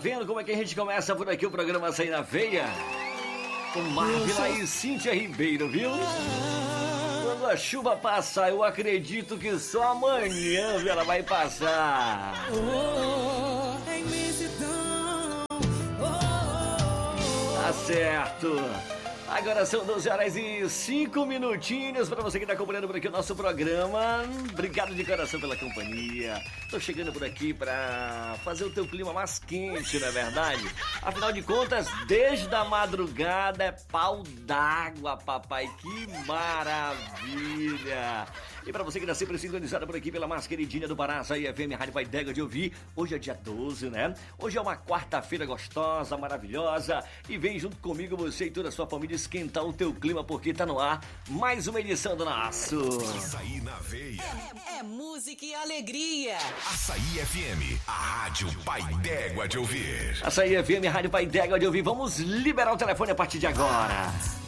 vendo como é que a gente começa por aqui o programa Açaí na Veia? Com Marvila e Cíntia Ribeiro, viu? Quando a chuva passar, eu acredito que só amanhã ela vai passar. Tá certo. Agora são 12 horas e 5 minutinhos para você que está acompanhando por aqui o nosso programa. Obrigado de coração pela companhia. Tô chegando por aqui para fazer o teu clima mais quente, não é verdade? Afinal de contas, desde a madrugada é pau d'água, papai. Que maravilha! E para você que está sempre sintonizado por aqui pela mais queridinha do Pará, Açaí FM, Rádio Pai D'Égua de ouvir. Hoje é dia 12, né? Hoje é uma quarta-feira gostosa, maravilhosa. E vem junto comigo você e toda a sua família esquentar o teu clima, porque tá no ar mais uma edição do nosso Açaí na Veia. É música e alegria. Açaí FM, a Rádio Pai D'Égua de ouvir. Açaí FM, Rádio Pai D'Égua de ouvir. Vamos liberar o telefone a partir de agora.